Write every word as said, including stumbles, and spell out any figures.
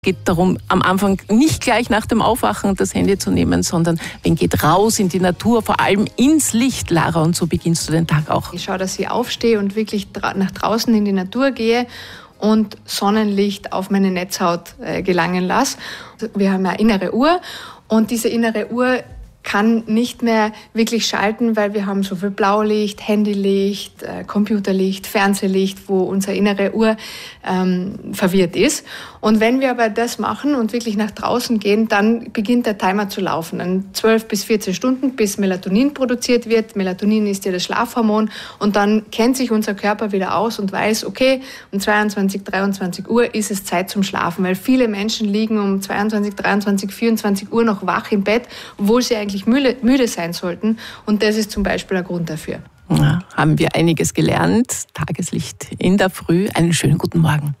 Es geht darum, am Anfang nicht gleich nach dem Aufwachen das Handy zu nehmen, sondern wenn geht raus in die Natur, vor allem ins Licht, Lara, und so beginnst du den Tag auch. Ich schaue, dass ich aufstehe und wirklich nach draußen in die Natur gehe und Sonnenlicht auf meine Netzhaut gelangen lasse. Wir haben eine innere Uhr und diese innere Uhr kann nicht mehr wirklich schalten, weil wir haben so viel Blaulicht, Handylicht, äh, Computerlicht, Fernsehlicht, wo unsere innere Uhr ähm, verwirrt ist. Und wenn wir aber das machen und wirklich nach draußen gehen, dann beginnt der Timer zu laufen. Dann zwölf bis vierzehn Stunden, bis Melatonin produziert wird. Melatonin ist ja das Schlafhormon. Und dann kennt sich unser Körper wieder aus und weiß, okay, um zweiundzwanzig, dreiundzwanzig Uhr ist es Zeit zum Schlafen. Weil viele Menschen liegen um zweiundzwanzig, dreiundzwanzig, vierundzwanzig Uhr noch wach im Bett, obwohl sie eigentlich müde, müde sein sollten. Und das ist zum Beispiel ein Grund dafür. Ja, haben wir einiges gelernt. Tageslicht in der Früh. Einen schönen guten Morgen.